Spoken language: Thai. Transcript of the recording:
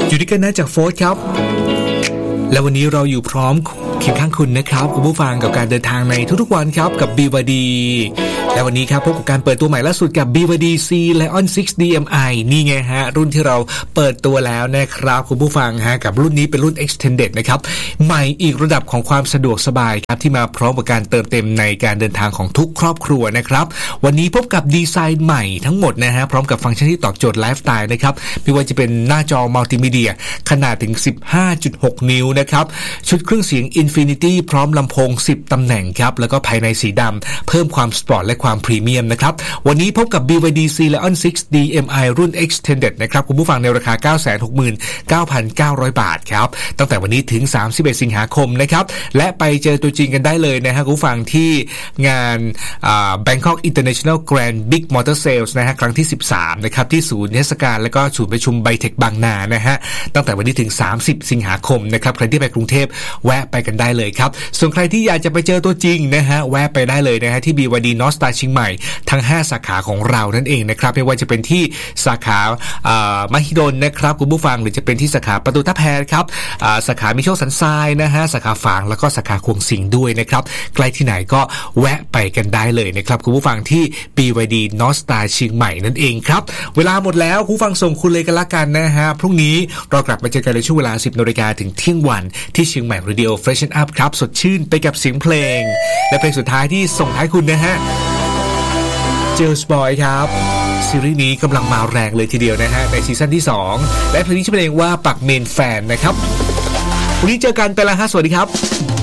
อยู่ด้วยกันนะจากโฟร์ครับและวันนี้เราอยู่พร้อมเคียงข้างคุณนะครับคุณผู้ฟังกับการเดินทางในทุกๆวันครับกับ BYD และวันนี้ครับพบกับการเปิดตัวใหม่ล่าสุดกับ BYD C Lion 6 DMi นี่ไงฮะรุ่นที่เราเปิดตัวแล้วนะครับคุณผู้ฟังฮะกับรุ่นนี้เป็นรุ่น Extended นะครับใหม่อีกระดับของความสะดวกสบายครับที่มาพร้อมกับการเติมเต็มในการเดินทางของทุกครอบครัวนะครับวันนี้พบกับดีไซน์ใหม่ทั้งหมดนะฮะพร้อมกับฟังก์ชันที่ตอบโจทย์ไลฟ์สไตล์นะครับไม่ว่าจะเป็นหน้าจอมัลติมีเดียขนาดถึง 15.6 นิ้วนะครับชุดเครื่องเสียง Infinity พร้อมลำโพง10ตำแหน่งครับแล้วก็ภายในสีดำเพิ่มความสปอร์ตและความพรีเมียมนะครับวันนี้พบกับ BYD C Lion 6 DMi รุ่น Extended นะครับคุณผู้ฟังในราคา 969,900 บาทครับตั้งแต่วันนี้ถึง31สิงหาคมนะครับและไปเจอตัวจริงกันได้เลยนะฮะคุณผู้ฟังที่งานBangkok International Grand Big Motor Sales นะฮะครั้งที่13นะครับที่ศูนย์เทศกาลและก็ศูนย์ประชุมไบเทคบางนานะฮะตั้งแต่วันนี้ถึง30สิงหาคมนะครับใครที่ไปกรุงเทพแวะไปกันได้เลยครับส่วนใครที่อยากจะไปเจอตัวจริงนะฮะแวะไปได้เลยนะฮะที่ BYD North Star เชียงใหม่ทั้ง5สาขาของเรานั่นเองนะครับไม่ว่าจะเป็นที่สาขามหิดลนะครับคุณผู้ฟังหรือจะเป็นที่สาขาประตูท่าแพครับสาขามิโชคสันทรายนะฮะสาขาฝางแล้วก็สาขาควงสิงห์ด้วยนะครับใกล้ที่ไหนก็แวะไปกันได้เลยนะครับคุณผู้ฟังที่ BYD North Star เชียงใหม่นั่นเองครับเวลาหมดแล้วคุณผู้ฟังส่งคุณเลยกันละกันนะฮะพรุ่งนี้เรากลับมาเจอกันในช่วงเวลา 10 น.ถึงเที่ยงวันที่เชียงใหม่ Radio Freshen Up ครับสดชื่นไปกับเสียงเพลงและเพลงสุดท้ายที่ส่งท้ายคุณนะฮะJail's Boy ครับซีรีส์นี้กำลังมาแรงเลยทีเดียวนะฮะในซีซั่นที่2และเพลงนี้ชื่อเพลงว่าปักเมนแฟนนะครับวันนี้เจอกันไปละฮะสวัสดีครับ